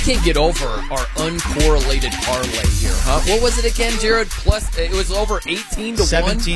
Can't get over our uncorrelated parlay here, huh? What was it again, Jared? Plus, it was over 18 to 1?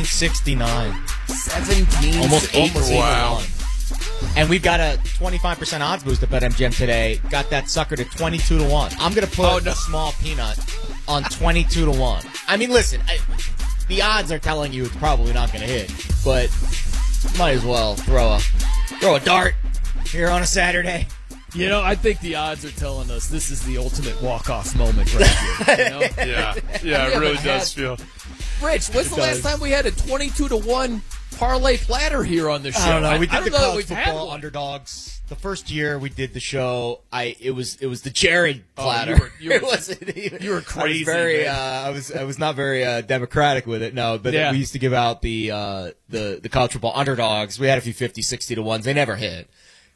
1769. 17. Almost 8 to Wow. 1. And we've got a 25% odds boost at BetMGM today. Got that sucker to 22 to 1. I'm going to put a small peanut on 22 to 1. I mean, listen, the odds are telling you it's probably not going to hit, but might as well throw a dart here on a Saturday. You know, I think the odds are telling us this is the ultimate walk-off moment right here. You know? Yeah, it really does feel. Rich, when's the last time we had a 22 to 1 parlay platter here on the show? I don't know. We did the know that college we've had football one. underdogs. The first year we did the show, it was the Jared platter. You were It wasn't even- you were crazy. I was not very democratic with it. No, but we used to give out the college football underdogs. We had a few 50, 60 to ones. They never hit.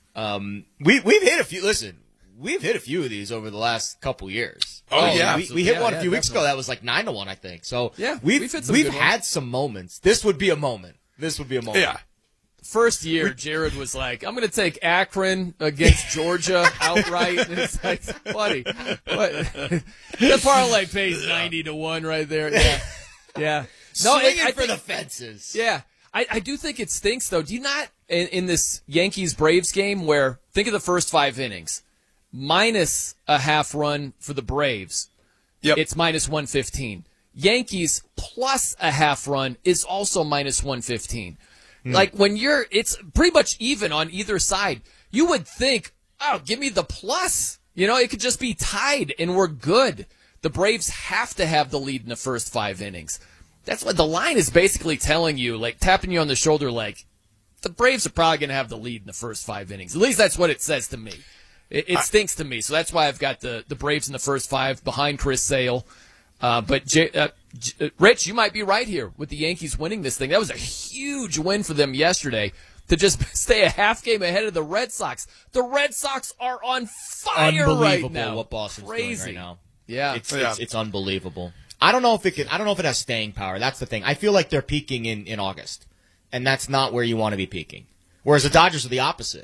We've hit a few. Listen, we've hit a few of these over the last couple years. We hit one a few weeks ago. That was like 9 to 1, I think. So we've had some moments. This would be a moment. Yeah. First year, Jared was like, I'm going to take Akron against Georgia outright. And it's like, buddy, what? The parlay pays 90 to 1 right there. Yeah. No, Swinging for the fences. Yeah. I do think it stinks, though. Do you not, in this Yankees-Braves game where, think of the first 5 innings, minus a half run for the Braves, it's minus 115. Yankees plus a half run is also minus 115. Like it's pretty much even on either side. You would think, oh, give me the plus. You know, it could just be tied and we're good. The Braves have to have the lead in the first 5 innings. That's what the line is basically telling you, like tapping you on the shoulder, like the Braves are probably going to have the lead in the first 5 innings. At least that's what it says to me. It stinks to me. So that's why I've got the Braves in the first 5 behind Chris Sale. But Rich, you might be right here with the Yankees winning this thing. That was a huge win for them yesterday to just stay a half game ahead of the Red Sox. The Red Sox are on fire right now. What Boston's doing right now. Yeah. It's unbelievable. I don't know if it has staying power. That's the thing. I feel like they're peaking in August, and that's not where you want to be peaking. Whereas the Dodgers are the opposite.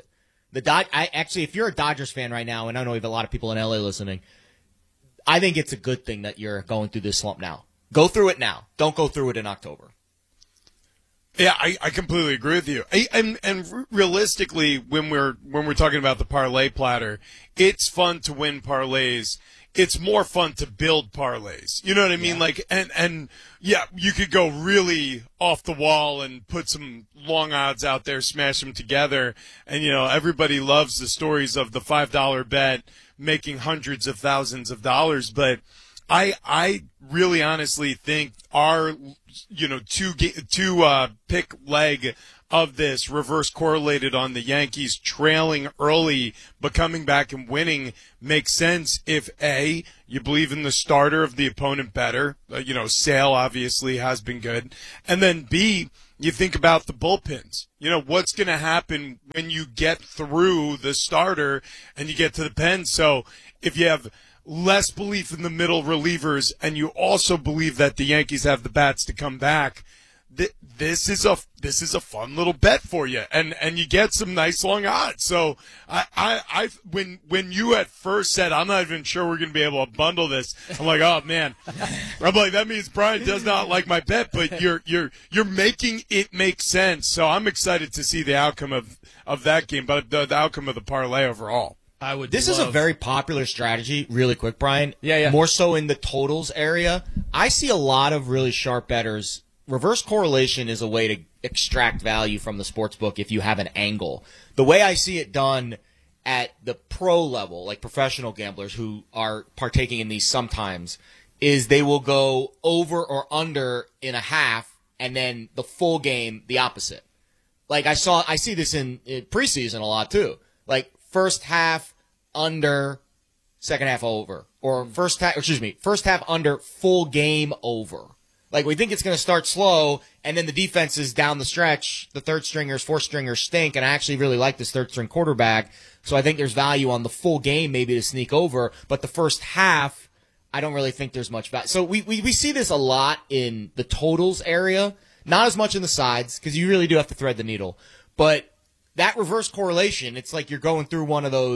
If you're a Dodgers fan right now, and I know we have a lot of people in LA listening, I think it's a good thing that you're going through this slump now. Go through it now. Don't go through it in October. Yeah, I completely agree with you. And realistically, when we're talking about the parlay platter, it's fun to win parlays. It's more fun to build parlays. You know what I mean? Like, and you could go really off the wall and put some long odds out there, smash them together. And, everybody loves the stories of the $5 bet making hundreds of thousands of dollars. But I really honestly think our, two pick leg of this reverse correlated on the Yankees trailing early but coming back and winning makes sense if A, you believe in the starter of the opponent better. Sale obviously has been good. And then B, you think about the bullpens. What's going to happen when you get through the starter and you get to the pen. So if you have less belief in the middle relievers and you also believe that the Yankees have the bats to come back, this is a fun little bet for you, and you get some nice long odds. So when you at first said I'm not even sure we're going to be able to bundle this, I'm like, oh man, I'm like, that means Brian does not like my bet, but you're making it make sense. So I'm excited to see the outcome of that game, but the outcome of the parlay overall. This is a very popular strategy, really quick, Brian. Yeah. More so in the totals area. I see a lot of really sharp bettors. Reverse correlation is a way to extract value from the sports book if you have an angle. The way I see it done at the pro level, like professional gamblers who are partaking in these sometimes, is they will go over or under in a half and then the full game the opposite. Like I see this in preseason a lot too. Like first half under, second half over, or first half under, full game over. Like, we think it's going to start slow, and then the defenses down the stretch, the third stringers, fourth stringers stink, and I actually really like this third string quarterback, so I think there's value on the full game maybe to sneak over, but the first half, I don't really think there's much value. So we see this a lot in the totals area, not as much in the sides, because you really do have to thread the needle, but that reverse correlation, it's like you're going through one of those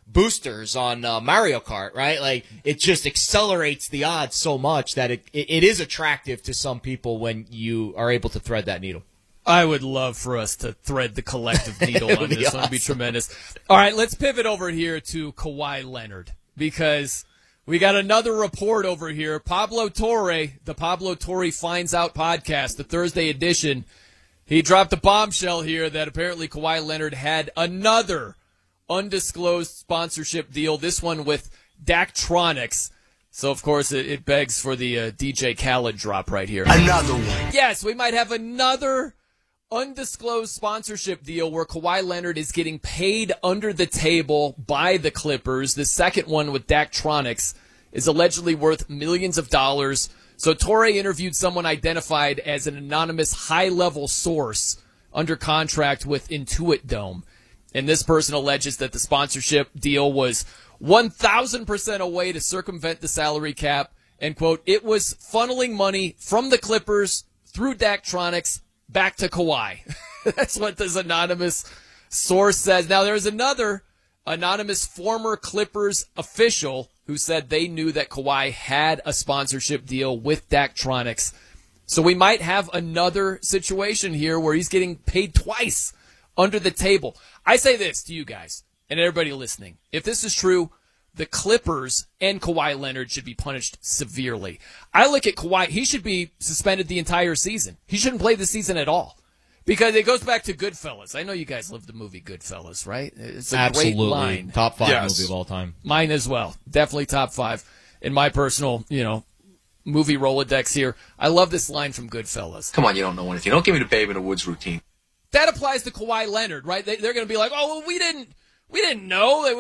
boosters on Mario Kart, right? Like, it just accelerates the odds so much that it is attractive to some people when you are able to thread that needle. I would love for us to thread the collective needle on this. Awesome. It would be tremendous. All right, let's pivot over here to Kawhi Leonard, because we got another report over here. Pablo Torre, the Pablo Torre Finds Out podcast, the Thursday edition, he dropped a bombshell here that apparently Kawhi Leonard had another undisclosed sponsorship deal, this one with Daktronics. So, of course, it begs for the DJ Khaled drop right here. Another one. Yes, we might have another undisclosed sponsorship deal where Kawhi Leonard is getting paid under the table by the Clippers. The second one with Daktronics is allegedly worth millions of dollars. So Torre interviewed someone identified as an anonymous high-level source under contract with Intuit Dome. And this person alleges that the sponsorship deal was 1,000% a way to circumvent the salary cap. And, quote, it was funneling money from the Clippers through Daktronics back to Kawhi. That's what this anonymous source says. Now, there's another anonymous former Clippers official who said they knew that Kawhi had a sponsorship deal with Daktronics. So we might have another situation here where he's getting paid twice under the table. I say this to you guys and everybody listening. If this is true, the Clippers and Kawhi Leonard should be punished severely. I look at Kawhi, he should be suspended the entire season. He shouldn't play the season at all. Because it goes back to Goodfellas. I know you guys love the movie Goodfellas, right? It's a great line. Top 5 movie of all time. Mine as well. Definitely top 5 in my personal, movie Rolodex here. I love this line from Goodfellas. Come on, you don't know anything. Don't give me the Babe in the Woods routine. That applies to Kawhi Leonard, right? They're going to be like, oh, well, we didn't know.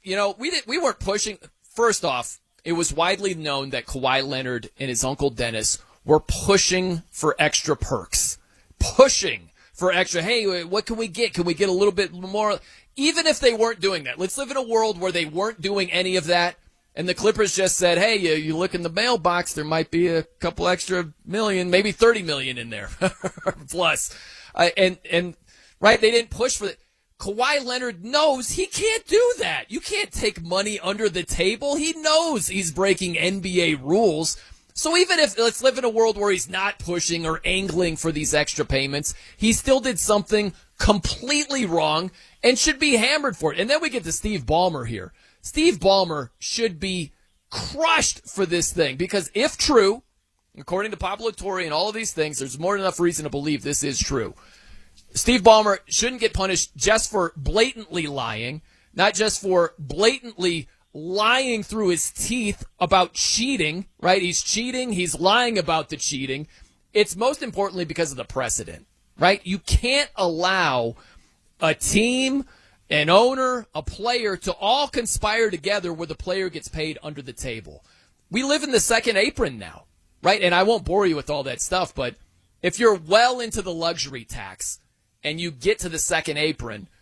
We weren't pushing. First off, it was widely known that Kawhi Leonard and his uncle Dennis were pushing for extra perks. Pushing for extra, hey, what can we get? Can we get a little bit more? Even if they weren't doing that. Let's live in a world where they weren't doing any of that, and the Clippers just said, hey, you look in the mailbox, there might be a couple extra million, maybe 30 million in there plus. And right, they didn't push for it. Kawhi Leonard knows he can't do that. You can't take money under the table. He knows he's breaking NBA rules. So even if, let's live in a world where he's not pushing or angling for these extra payments, he still did something completely wrong and should be hammered for it. And then we get to Steve Ballmer here. Steve Ballmer should be crushed for this thing because if true, according to Pablo Torre and all of these things, there's more than enough reason to believe this is true. Steve Ballmer shouldn't get punished just for blatantly lying, not just for blatantly lying through his teeth about cheating, right? He's cheating. He's lying about the cheating. It's most importantly because of the precedent, right? You can't allow a team, an owner, a player to all conspire together where the player gets paid under the table. We live in the second apron now, right? And I won't bore you with all that stuff, but if you're well into the luxury tax and you get to the second apron,